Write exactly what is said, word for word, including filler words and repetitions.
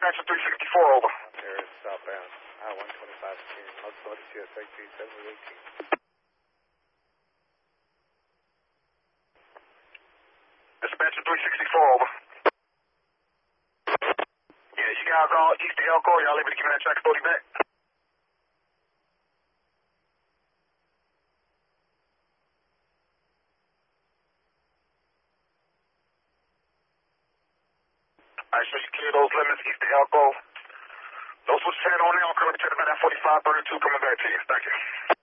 dispatcher three sixty-four, over. There is southbound, I one twenty-five, locomotive C S A two seven eighteen. Dispatcher three sixty-four, over. Yeah, you guys all east of Elko, y'all able to give me that track forty back? Alright, so you clear those limits east of Elko. Those switches head on now, I'm coming to check about that forty-five thirty-two coming back to you. Thank you.